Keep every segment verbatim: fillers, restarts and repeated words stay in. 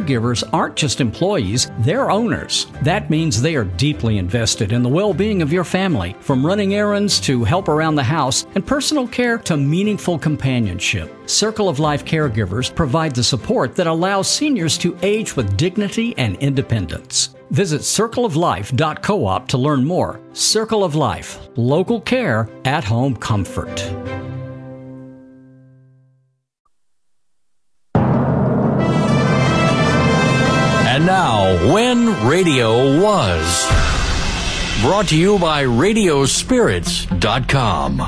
caregivers aren't just employees, they're owners. That means they are deeply invested in the well-being of your family, from running errands to help around the house and personal care to meaningful companionship. Circle of Life caregivers provide the support that allows seniors to age with dignity and independence. Visit circle of life dot coop to learn more. Circle of Life, local care, at-home comfort. And now, When Radio Was. Brought to you by radio spirits dot com.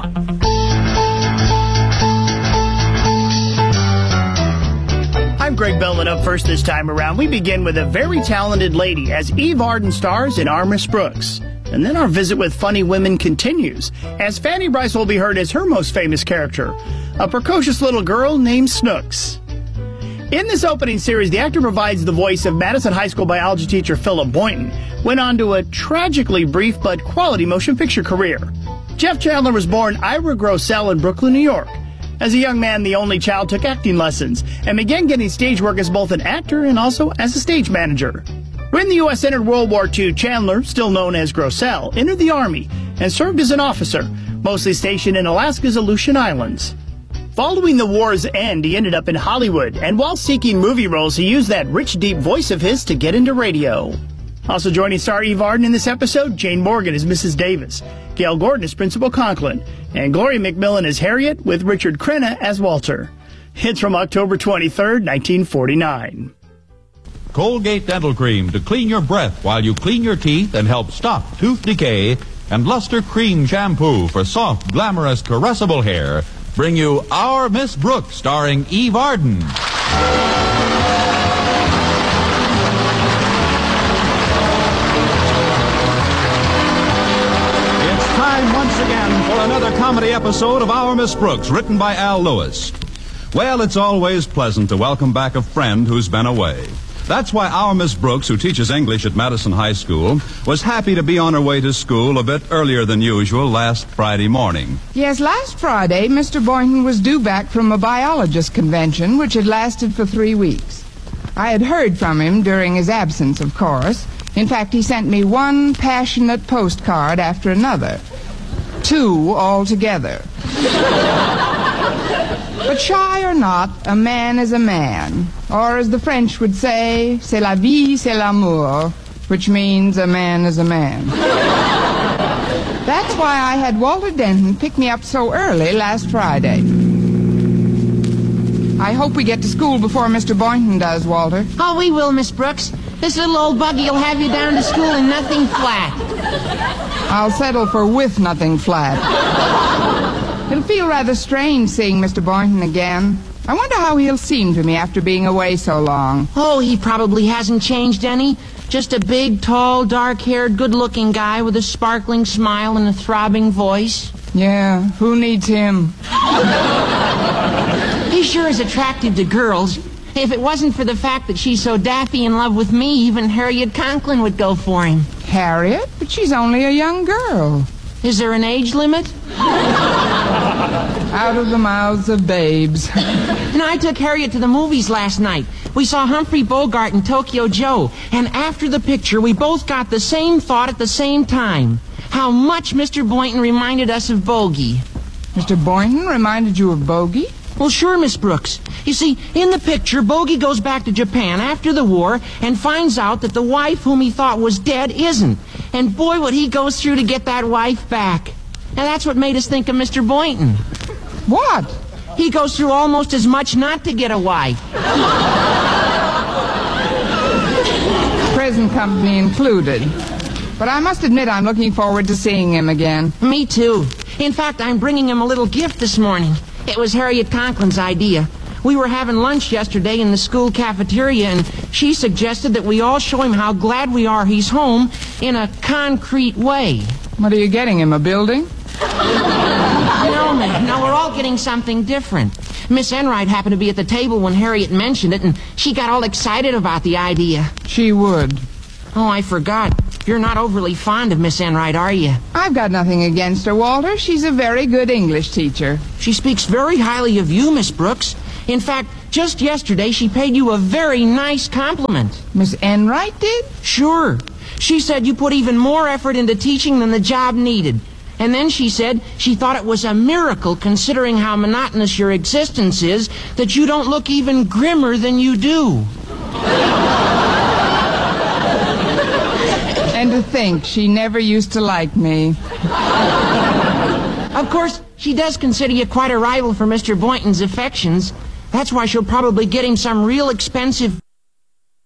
I'm Greg Bell, and up first this time around, we begin with a very talented lady as Eve Arden stars in Our Miss Brooks. And then our visit with funny women continues, as Fanny Brice will be heard as her most famous character, a precocious little girl named Snooks. In this opening series, the actor provides the voice of Madison High School biology teacher Philip Boynton, went on to a tragically brief but quality motion picture career. Jeff Chandler was born Ira Grossell in Brooklyn, New York. As a young man, the only child, took acting lessons and began getting stage work as both an actor and also as a stage manager. When the U S entered World War Two, Chandler, still known as Grossell, entered the Army and served as an officer, mostly stationed in Alaska's Aleutian Islands. Following the war's end, he ended up in Hollywood, and while seeking movie roles, he used that rich, deep voice of his to get into radio. Also joining star Eve Arden in this episode, Jane Morgan as Missus Davis, Gail Gordon as Principal Conklin, and Gloria McMillan as Harriet, with Richard Crenna as Walter. It's from October twenty-third, nineteen forty-nine. Colgate Dental Cream to clean your breath while you clean your teeth and help stop tooth decay, and Luster Cream Shampoo for soft, glamorous, caressable hair bring you Our Miss Brooks, starring Eve Arden. Once again for another comedy episode of Our Miss Brooks, written by Al Lewis. Well, it's always pleasant to welcome back a friend who's been away. That's why Our Miss Brooks, who teaches English at Madison High School, was happy to be on her way to school a bit earlier than usual last Friday morning. Yes, last Friday, Mister Boynton was due back from a biologist convention, which had lasted for three weeks. I had heard from him during his absence, of course. In fact, he sent me one passionate postcard after another. Two altogether. But shy or not, a man is a man. Or as the French would say, c'est la vie, c'est l'amour, which means a man is a man. That's why I had Walter Denton pick me up so early last Friday. I hope we get to school before Mister Boynton does, Walter. Oh, we will, Miss Brooks. This little old buggy will have you down to school in nothing flat. I'll settle for with nothing flat. It'll feel rather strange seeing Mister Boynton again. I wonder how he'll seem to me after being away so long. Oh, he probably hasn't changed any. Just a big, tall, dark-haired, good-looking guy with a sparkling smile and a throbbing voice. Yeah, who needs him? He sure is attractive to girls. If it wasn't for the fact that she's so daffy in love with me, even Harriet Conklin would go for him. Harriet? But she's only a young girl. Is there an age limit? Out of the mouths of babes. And I took Harriet to the movies last night. We saw Humphrey Bogart and Tokyo Joe. And after the picture, we both got the same thought at the same time. How much Mister Boynton reminded us of Bogey. Mister Boynton reminded you of Bogey? Well, sure, Miss Brooks. You see, in the picture, Bogey goes back to Japan after the war and finds out that the wife whom he thought was dead isn't. And boy, what he goes through to get that wife back. Now, that's what made us think of Mister Boynton. What? He goes through almost as much not to get a wife. Present company included. But I must admit I'm looking forward to seeing him again. Me too. In fact, I'm bringing him a little gift this morning. It was Harriet Conklin's idea. We were having lunch yesterday in the school cafeteria, and she suggested that we all show him how glad we are he's home in a concrete way. What are you getting him, a building? No, ma'am. No, we're all getting something different. Miss Enright happened to be at the table when Harriet mentioned it, and she got all excited about the idea. She would. Oh, I forgot. You're not overly fond of Miss Enright, are you? I've got nothing against her, Walter. She's a very good English teacher. She speaks very highly of you, Miss Brooks. In fact, Just yesterday, she paid you a very nice compliment. Miss Enright did? Sure. She said you put even more effort into teaching than the job needed. And then she said she thought it was a miracle, considering how monotonous your existence is, that you don't look even grimmer than you do. And to think she never used to like me. Of course, she does consider you quite a rival for Mister Boynton's affections. That's why she'll probably get him some real expensive